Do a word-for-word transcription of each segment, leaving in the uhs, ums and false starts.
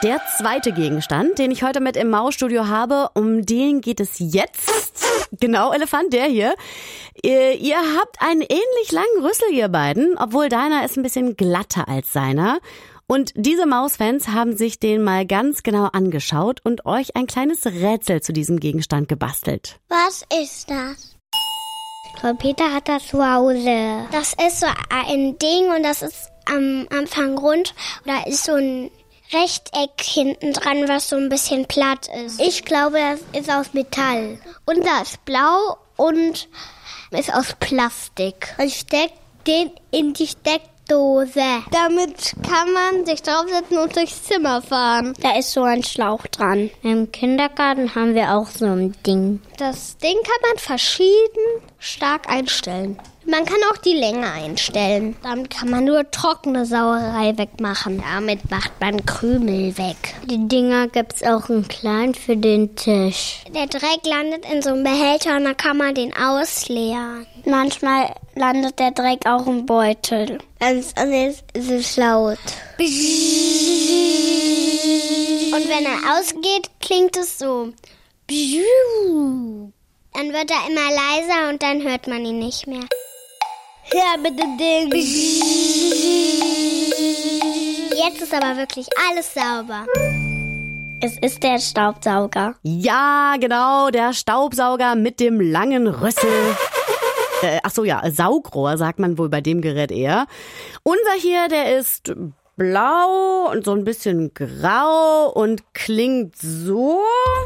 Der zweite Gegenstand, den ich heute mit im Mausstudio habe, um den geht es jetzt. Genau, Elefant, der hier. Ihr, ihr habt einen ähnlich langen Rüssel, ihr beiden, obwohl deiner ist ein bisschen glatter als seiner. Und diese Mausfans haben sich den mal ganz genau angeschaut und euch ein kleines Rätsel zu diesem Gegenstand gebastelt. Was ist das? Frau Peter hat das zu Hause. Das ist so ein Ding und das ist am Anfang rund. Da ist so ein Rechteck hinten dran, was so ein bisschen platt ist. Ich glaube, das ist aus Metall. Und das ist blau und ist aus Plastik. Man steckt den in die Steckdose. Damit kann man sich draufsetzen und durchs Zimmer fahren. Da ist so ein Schlauch dran. Im Kindergarten haben wir auch so ein Ding. Das Ding kann man verschieden stark einstellen. Man kann auch die Länge einstellen. Damit kann man nur trockene Sauerei wegmachen. Damit macht man Krümel weg. Die Dinger gibt's auch in klein für den Tisch. Der Dreck landet in so einem Behälter und dann kann man den ausleeren. Manchmal landet der Dreck auch im Beutel. Ganz anders ist es laut. Und wenn er ausgeht, klingt es so. Dann wird er immer leiser und dann hört man ihn nicht mehr. Ja, mit dem Ding. Jetzt ist aber wirklich alles sauber. Es ist der Staubsauger. Ja, genau, der Staubsauger mit dem langen Rüssel. Äh, ach so, ja, Saugrohr sagt man wohl bei dem Gerät eher. Unser hier, der ist blau und so ein bisschen grau und klingt so.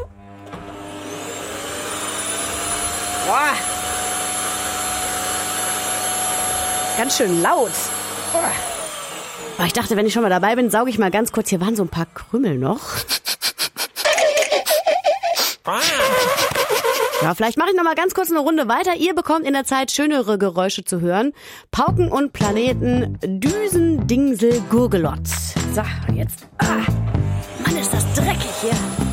Boah. Ganz schön laut. Oh, ich dachte, wenn ich schon mal dabei bin, sauge ich mal ganz kurz. Hier waren so ein paar Krümel noch. Ja, vielleicht mache ich noch mal ganz kurz eine Runde weiter. Ihr bekommt in der Zeit schönere Geräusche zu hören. Pauken und Planeten, Düsen, Dingsel, Gurgelotz. So, jetzt. Ah, Mann, ist das dreckig hier.